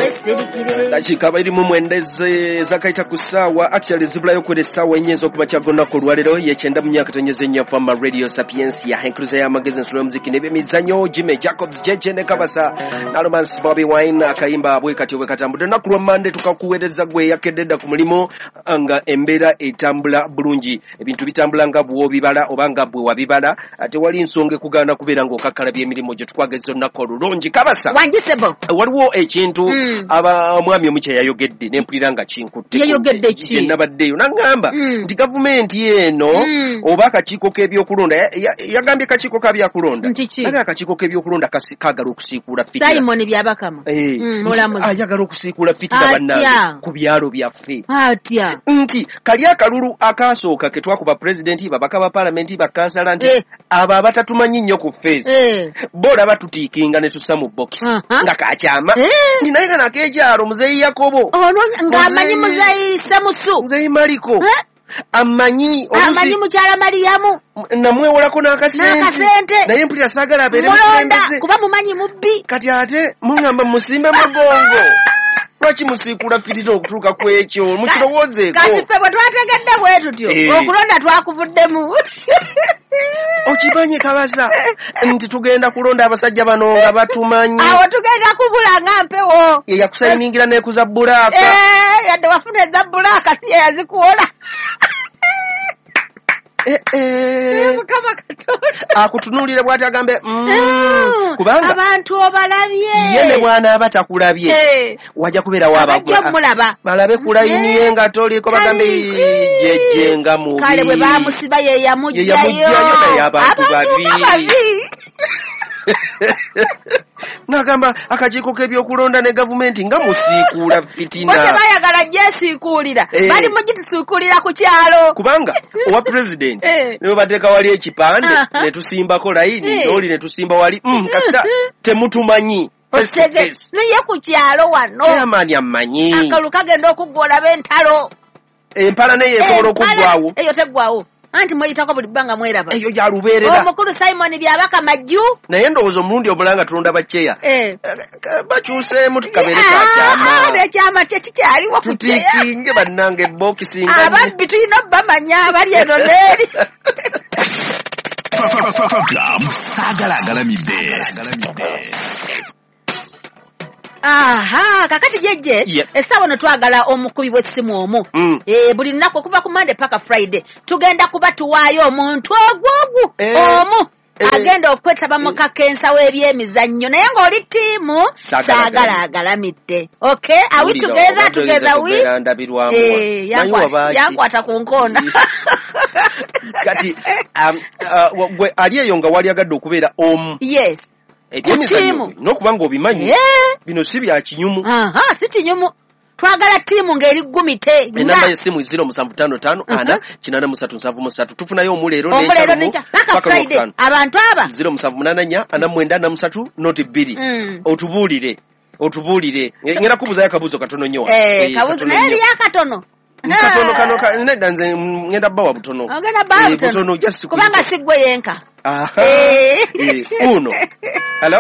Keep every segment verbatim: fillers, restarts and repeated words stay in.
sirikire dakika abiri mu mwendeze zakaita kusawa actually zibulayo kwere sawa enyezo kuba kyagonna ko lwalero yekyenda mu myaka tanyeze nya fama radio sapiens ya henkruza ya magazine sura muziki nebe mizanyo Jimmy Jacobs jeje ne kabasa na Romance Bobby Wine akayimba abwe kati obwe katambude nakulwa mande tukakuwereza gwe yakededa ku mulimo anga embera etambula bulungi ebintu bitambula nga bwo bibala obanga bwe wabibala ate wali nsonge kugana kubera ngo kakala bye milimo je twageze nako lulungi kabasa wangisebo waliwo ekintu mm. aba mwami omuche yayogedde nempulira nga kinkutte yayogedde ki nabaddeyo nangamba mm. nti gavumenti eno mm. oba akakiiko k'ebyokulonda yagambye ya, ya kakiiko k'ebyokulonda aga akakiiko k'ebyokulonda kagala okusiikuula fitira Simon byabakama eh mm, ayagala okusiikuula fitira bannange ku byalo byaffe atya nti kali akalulu akasooka ke twakuba president babaka ba parliament bakansala nti eh. aba batatumanyi nnyo ku face eh. bola batutiikinga ne tussa mu box uh -huh. nga kakyama eh. ndi naye kana kekyalo muzeyi Yakobo ono ng'amanyi muzeyi Samusu muzeyi Maliko eh? amanyi amanyi mukyala Mariyamu namwewolako n'akasente naye mpulira saagala abeere mukulembeze kuba mumanyi mubbi kati ate muŋŋamba musimbe mugongo lwaki musiikula fitira okutuuka ku ekyo mukirowoozeeko kati ffe bwe twategedde bwe tutyo okulonda twakuvuddemu okimanye kabasa nti tugenda kulonda abasajja bano nga batumanyi awo tugenda kubula nga mpewo yakusayiningira neekuza bbulaaka yadde wafuna eza bbulaaka si ye yazikuwola Eh eh mukama Katonda akutunuulire bw'ati agambe mm, kubanga abantu obalabye ye ne bwana abatakulabye eh. wajja kubeera wabagula balabe ku layini ye nga toliko bagambe jeje nga mubi kale bwe bamusiba ye yamujjayo naye abantu babi nagamba akakiiko k'ebyokulonda ne gavumenti nga musiikuula fitina bwe bayagala gyesiikuulira eh. bali mugitusiikuulira ku kyalo kubanga owa president eh. ne bateeka wali ekipande uh -huh. ne tusimbako layini eh. oli ne tusimba wali mm, kasita temutumanyi osege naye ku kyalo wano amaani amanyi akalu kagenda okuggoola b'entalo empala naye esobola okuggwawo eyo teggwawo anti mweyitako buli bbanga mweraba eyo gyalubeerera omukulu Simon byabaka majju naye ndowooza omulundi omulanga tulonda bakyeya eh. bakyuseemu tukabeere kakyama nekyama tekikyaliwo tutiikinge bannange bokisi nga ababbi tulina bamanya abali eno neeri saagala agalamidde aha kakati jeje yeah. Essaawa no twagala omukubi w'essimu omu mm. e, buli lunaku okuva ku Monday paka Friday tugenda kuba tuwaayo omuntu ogwogu eh. omu eh. agenda okwetaba mu kakensa w'ebyemizannyo naye ng'oli ttiimu saagala agalamidde okay awi together together we eh, yankwata ku nkoona kati um, uh, gwe ali eyo nga wali agadde okubeera omu yes ebyemizannyo n'okubanga obimanyi yeah. bino si bya kinyumu aha si kinyumu twagala tiimu ng'eri gumite enamba y'essimu zero musanvu ttaano ttaano ana kinaana musatu nsanvu musatu tufunayo omuleero omuleero n'ekya paka Friday abantu aba zero musanvu munaana nnya ana mwenda ana musatu noti bbiri mm. otubuulire otubuulire ngenda kubuuzayo akabuuzo katono nnyo eh kabuuzo naye eri akatono katono kano nedda nze ngenda bbawa butono ogenda bbawa butono just kubanga siggwe yenka aha eh uno hello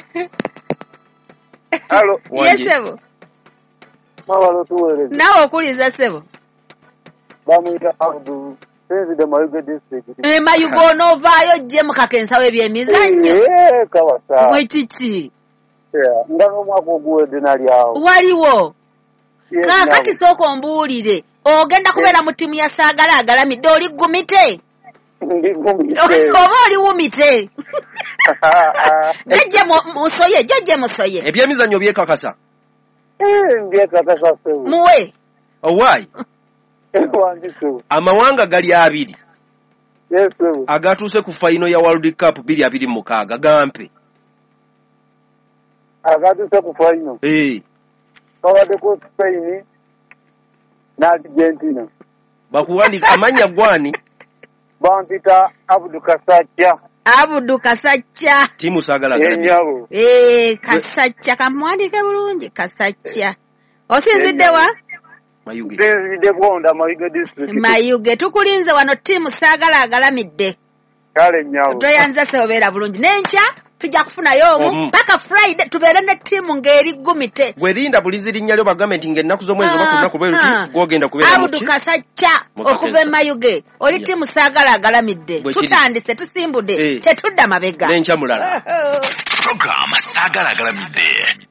hello yes sebo mawalo tuwele nawe okuliza sebo bamuyita Abdu senzi de Mayuge district eh Mayuge onovaayo gye mu kakensa w'ebyemizannyo eh kabasa mwekiki yeah ngano mwako guwede nali awo waliwo yes, kakati soko ombuulire ogenda kubeera mu ttiimu ya saagala agalamidde oli gumite oba oli wumite jjajje musoye jjajje musoye ebyemizannyo byekakasa byekakasa muwe owaayi amawanga gali abiri agatuuse ku fayino ya World Cup bbiri abiri mu mukaaga gampe agatuuse ku fayino eh babaddeko Spain na Argentina bakuwandika amanya gwani bampita Abdu Kasacca Abdu Kasacca timu saagala agalamidde eh Kasacca kamwandike bulungi Kasacca osinzidde wa Mayuge Sinzidde Bwonda Mayuge district Mayuge tukulinze wano timu saagala agalamidde kale nyawo toyanza seobeera bulungi n'enkya tujja kufunayo omu paka Friday tubeere ne tiimu ng'eri gumite gwerinda bulizi linnya lyo bagamente ng'ennaku z'omwezi oba ku lunaku bwe luti gwogenda kubeera mu ki Abudu Kasajja okuva e Mayuge oli tiimu saagala agalamidde tutandise tusimbudde tetudda mabega n'enkya mulala program saagala agalamidde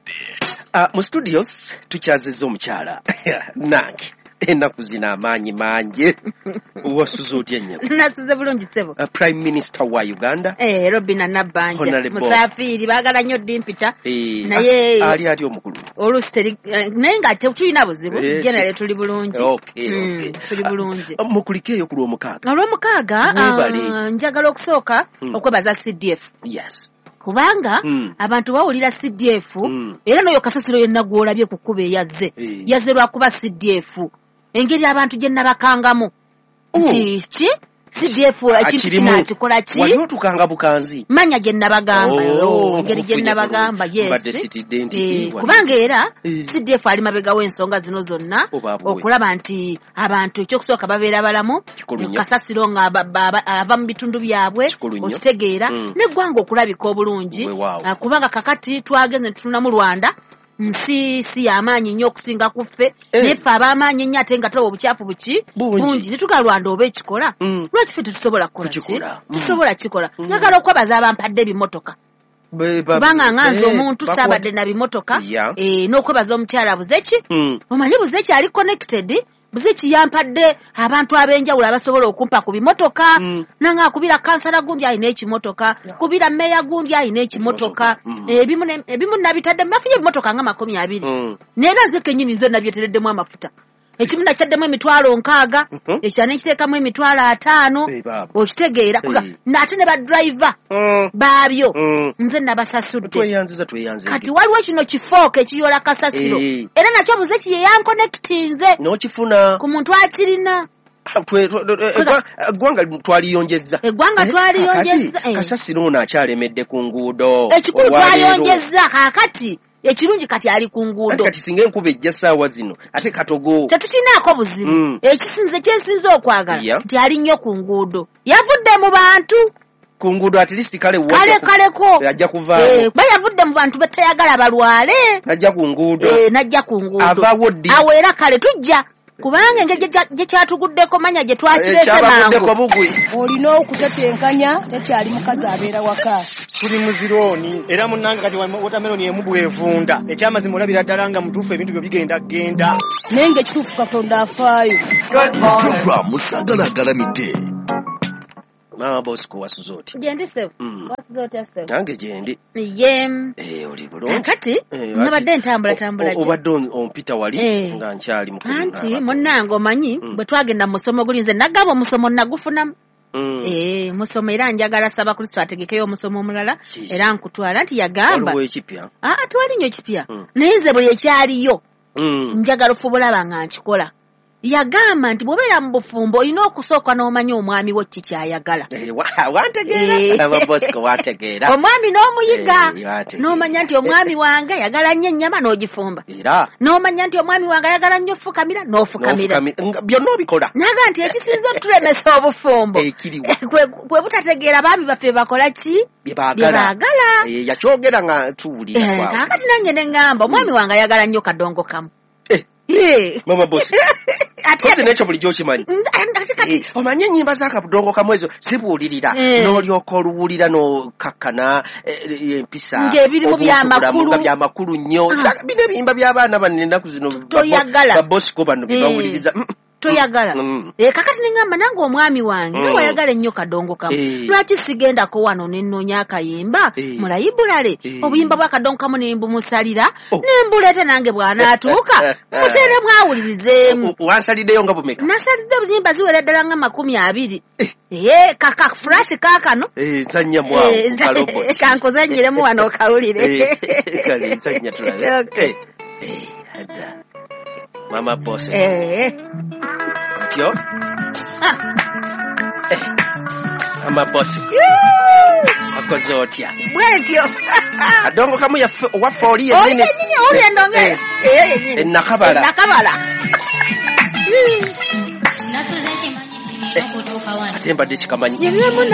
mu studios tukyazizza omukyala nange ennaku zina amaanyi mangi wasuza otya ennyo nasuze bulungi ssebo prime minister wa Uganda eh Robina Nabbanja musafiri baagala nnyo dimpita naye ali ati omukulu olusi naye nga tulina buzibu generally tuli bulungi tuli bulungi mukulikeeyo ku lw'omukaaga olw'omukaaga njagala okusooka okwebaza C D F yes kubanga mm. abantu bawulira C D F mm. era noyo kasasiro yenna gwolabye ku kkuba eyazze hey. yazze lwakuba C D F engeri abantu gye nabakangamu nti ki C D F ekintu kino kikola ki waliwo tukanga bukanzi manya gye nabagamba oh, engeri gye nabagamba yes e, kubanga era e. C D F ali mabega w'ensonga zino zonna okulaba nti abantu ekyokusooka babeera balamu kasasiro nga ava mu bitundu byabwe okitegeera mm. n'eggwanga okulabika obulungi wow. uh, kubanga kakati twagenze tutunamu Rwanda nsi si amaanyi nnyo okusinga kuffe eh. nefe ab'amaanyi nnyo ate nga tuba obukyafu buki bungi netuga Rwanda oba ekikola mm. lwaki ffe tetusobola kukola mm. tusobola kikola njagala mm. okwebaza abampadde ebimotoka kubanga nganze omuntu saabadde na bimotoka yeah. eh, n'okwebaza omukyala Buzeki mm. omanyi Buzeki ali connected Buzeki yampadde abantu ab'enjawulo abasobola okumpa ku bimotoka mm. nanga akubira kansala gundi ayina ekimotoka yeah. kubira meya gundi ayina ekimotoka mm. ebimu ebimu nabitadde mafuye ebimotoka nga makumi abiri mm. nera zeke nyini zo nabyetereddemu amafuta ekimu nakyaddemu emitwalo nkaaga mm-hmm. ekyana ekiteekamu emitwalo ataano hey, okitegeera hey. nate ne badriver mm. baabyo mm. nze nabasasudde tweyanziza tweyanziza kati waliwo kino kifooka ekiyola kasasiro hey. era nakyo Buzeki ye yankonekitinze n'okifuna ku muntu akirina eggwanga twaliyonjezza eggwanga twaliyonjezza kasasiro ono akyalemedde ku nguudo ekikulu twaliyonjezza kaakati ekirungi kati ali ku nguudo kati singa enkuba ejja ssaawa zino ate katogo tetukinaako buzibu mm. ekisinze kyensinze okwagala yeah. nti ali nnyo ku nguudo yavudde mu bantu ku nguudo at least kale kale kaleko ajja kuvaawo eh, bayavudde mu bantu batayagala balwale najja ku nguudo eh, najja ku nguudo avaawo ddi awo era kale tujja kubanga engeri gye kyatuguddeko manya gye twakirese mangu olina okutetenkanya tekyali mukazi abeera waka tuli muzirooni era munnange kati wotameroni emu bwevunda ekyamazima olabira ddala nga mutuufu ebintu byo bigenda genda naye ng'ekituufu Katonda afaayo programu saagala agalamidde Mama Bosco wasuza oti gyendi sefu mm. wasuza oti sefu nange gyendi ye eh oli bulungi kati eh, nabadde ntambula tambula gye obadde ompita wali eh. nga nkyali mukulu anti munnange omanyi mm. bwe twagenda mu musomo gulinze nagaba omusomo nagufunamu mm. eh musomo era njagala saba Kristo ategekeyo omusomo omulala era nkutwala nti yagamba waliwo ekipya ah twali nnyo ekipya mm. naye nze bwe yekyaliyo mm. njagala ofubula nga nkikola yagamba nti bw'obeera mu bufumbo olina okusooka n'omanya omwami wo kiki kyayagala wantegeera Mama Bosco wantegeera omwami n'omuyiga n'omanya nti omwami wange yagala nnyo ennyama n'ogifumba n'omanya nti omwami wange ayagala nnyo ofukamira n'ofukamira byonna obikola naga nti ekisinza otulemesa obufumbo kwe butategeera abaami baffe bakola ki bye baagala yakyogera nga tuwulira kaakati nange ne ŋŋamba omwami wange ayagala nnyo kadongo kamu Mama Bosco kozi nekyo bulijjo okimanyi omanye ennyimba z'akadongo kamu ezo zibuulirira n'olyoka oluwulira n'okakkana empisa ng'ebirimu byamakulu byamakulu nnyo bino ebiyimba by'abaana banne ennaku zino ba Bosco bano bye bawuliriza toyagala eh kakati ningamba nange omwami wange nga wayagala ennyo kadongo kamu lwaki sigendako wano nennoonya akayimba mu layibulale obuyimba bwa kadongo kamu nembumusalira nembuleeta nange bw'anaatuuka mutere mwawulirizeemu wansaliddeyo nga bumeka nasalidde obuyimba ziwera ddala nga makumi abiri ee kaka flash kaakano nsanya mwawo kalobot kankuzanyiremu wano okawulire kale nsanya tulabe Mama Bosco eh atyo ah eh Mama Bosco akoze otya bwetyo adongo kamu ya waffe oli yennyini oli endonge eh yennyini nakabala nakabala ate mbadde kikamanyi